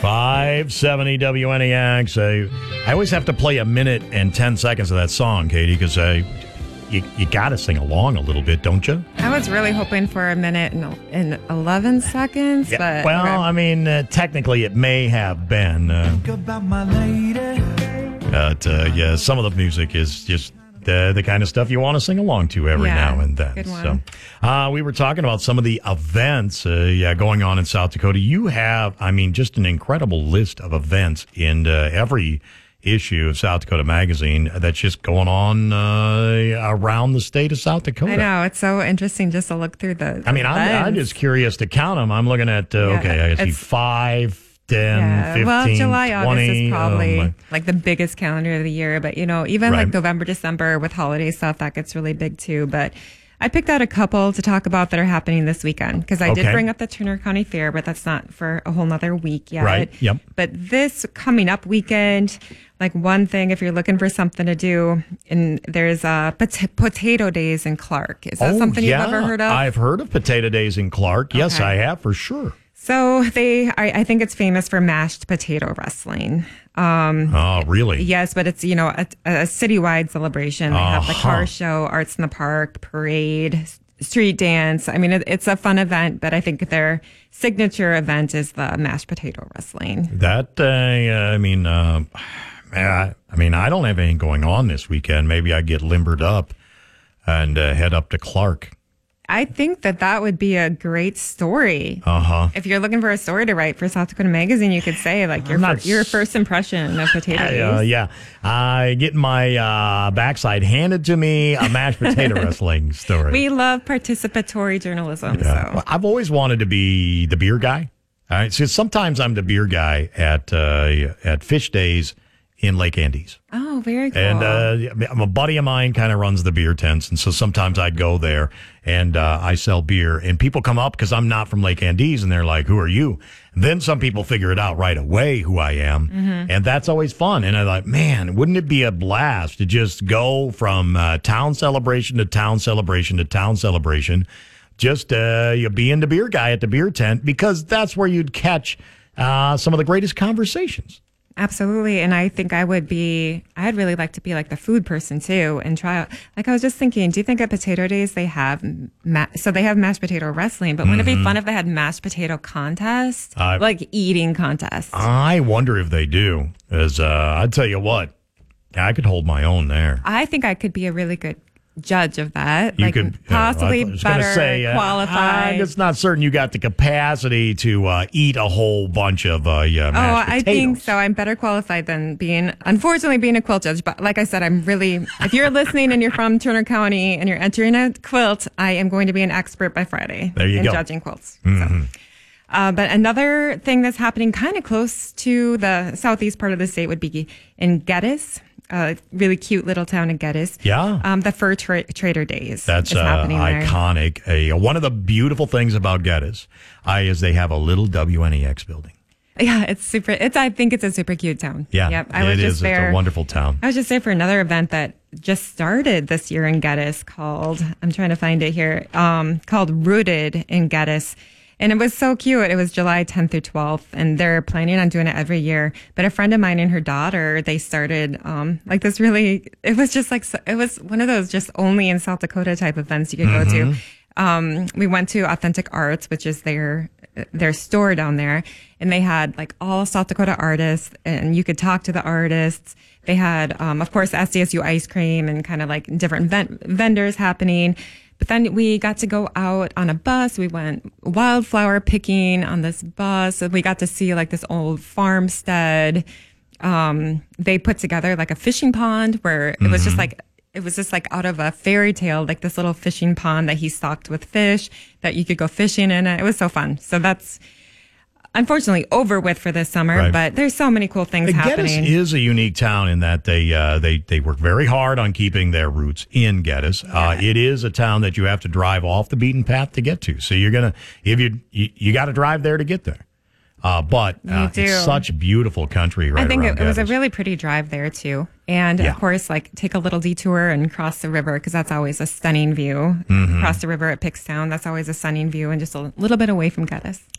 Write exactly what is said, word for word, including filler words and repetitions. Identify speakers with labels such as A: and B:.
A: five seventy W N E X. I, I always have to play a minute and ten seconds of that song, Katie, because I. You, you got to sing along a little bit, don't you?
B: I was really hoping for a minute and, and eleven seconds.
A: Yeah,
B: but
A: well,
B: okay.
A: I mean, uh, technically it may have been. Uh, but, uh, yeah, some of the music is just uh, the kind of stuff you want to sing along to every
B: Yeah,
A: now and then.
B: good one.
A: So, uh, we were talking about some of the events uh, yeah, going on in South Dakota. You have, I mean, just an incredible list of events in uh, every issue of South Dakota Magazine that's just going on uh, around the state of South Dakota.
B: I know. It's so interesting just to look through the
A: I mean, I'm, I'm just curious to count them. I'm looking at, uh,
B: Yeah,
A: okay, I see
B: it's-
A: five, ten,
B: Yeah,
A: fifteen,
B: well, July,
A: twenty.
B: August is probably
A: oh my-
B: like the biggest calendar of the year. But, you know, even
A: Right.
B: like November, December with holiday stuff, that gets really big too. But I picked out a couple to talk about that are happening this weekend because I
A: Okay.
B: did bring up the Turner County Fair, but that's not for a whole nother week yet.
A: Right, yep.
B: But this coming up weekend, like one thing, if you're looking for something to do, and there's uh, pot- Potato Days in Clark. Is that
A: oh,
B: something
A: yeah.
B: you've ever heard of?
A: I've heard of Potato Days in Clark. Yes,
B: Okay.
A: I have for sure.
B: So they, I, I think it's famous for mashed potato wrestling. Um,
A: Oh, really?
B: Yes, but it's, you know, a, a citywide celebration. They have the
A: Uh-huh.
B: car show, Arts in the Park, parade, s- street dance. I mean, it, it's a fun event, but I think their signature event is the mashed potato wrestling.
A: That, uh, I mean, uh, I, I mean, I don't have anything going on this weekend. Maybe I get limbered up and uh, head up to Clark.
B: I think that that would be a great story.
A: Uh-huh.
B: If you're looking for a story to write for South Dakota Magazine, you could say like your,
A: not
B: fir- your
A: s-
B: first impression of potato
A: Uh,
B: days.
A: yeah, I get my uh, backside handed to me, a mashed potato wrestling story.
B: We love participatory journalism.
A: Yeah.
B: So.
A: Well, I've always wanted to be the beer guy. All right, so sometimes I'm the beer guy at uh, at Fish Days in Lake Andes.
B: Oh, very cool.
A: And uh, a buddy of mine kind of runs the beer tents, and so sometimes I'd go there and uh, I sell beer, and people come up because I'm not from Lake Andes, and they're like, "Who are you?" And then some people figure it out right away who I am,
B: Mm-hmm.
A: and that's always fun. And I'm like, man, wouldn't it be a blast to just go from uh, town celebration to town celebration to town celebration, just uh, you being the beer guy at the beer tent, because that's where you'd catch uh, some of the greatest conversations.
B: Absolutely. And I think I would be, I'd really like to be like the food person too and try out. Like I was just thinking, do you think at Potato Days they have, ma- so they have mashed potato wrestling, but wouldn't it be fun if they had mashed potato contest?
A: Uh,
B: like eating contest.
A: I wonder if they do. As uh, I'd tell you what, I could hold my own there.
B: I think I could be a really good judge of that.
A: You
B: like
A: could
B: possibly
A: uh, I was gonna
B: better
A: say, uh,
B: qualified.
A: I'm just not certain you got the capacity to uh, eat a whole bunch of uh, yeah,
B: Oh,
A: mashed
B: I
A: potatoes.
B: think so. I'm better qualified than being, unfortunately, being a quilt judge. But like I said, I'm really, if you're listening and you're from Turner County and you're entering a quilt, I am going to be an expert by Friday
A: There you
B: in
A: go.
B: judging quilts. So. Uh, but another thing that's happening kind of close to the southeast part of the state would be in Geddes, a really cute little town in Geddes.
A: Yeah.
B: Um, the Fur tra- Trader Days.
A: That's
B: is
A: uh,
B: happening there.
A: iconic. Uh, one of the beautiful things about Geddes uh, is they have a little W N E X building.
B: Yeah, it's super. It's. I think it's a super cute town.
A: Yeah,
B: Yep. I
A: it
B: was
A: is.
B: just there.
A: It's a wonderful town.
B: I was just there for another event that just started this year in Geddes called, I'm trying to find it here, um, called Rooted in Geddes. And it was so cute. It was July tenth through twelfth, and they're planning on doing it every year. But a friend of mine and her daughter, they started um, like this really, it was just like, so- it was one of those just only in South Dakota type events you could go to. Um, we went to Authentic Arts, which is their their store down there, and they had like all South Dakota artists, and you could talk to the artists. They had, um, of course, S D S U ice cream and kind of like different ven- vendors happening. But then we got to go out on a bus. We went wildflower picking on this bus, and we got to see like this old farmstead. Um, they put together like a fishing pond where it was just like, it was just like out of a fairy tale, like this little fishing pond that he stocked with fish that you could go fishing in. It was so fun. So that's unfortunately over with for this summer,
A: Right.
B: but there's so many cool things
A: Geddes
B: happening.
A: is a unique town in that they uh, they they work very hard on keeping their roots in Geddes. Uh, it is a town that you have to drive off the beaten path to get to. So you're gonna if you you, you got to drive there to get there. Uh, but uh,
B: do.
A: it's such beautiful country right
B: I think
A: around
B: it, it was a
A: Geddes.
B: really pretty drive there too. And
A: Yeah.
B: of course, like take a little detour and cross the river because that's always a stunning view.
A: Mm-hmm.
B: Cross the river at Pickstown, that's always a stunning view and just a little bit away from Geddes.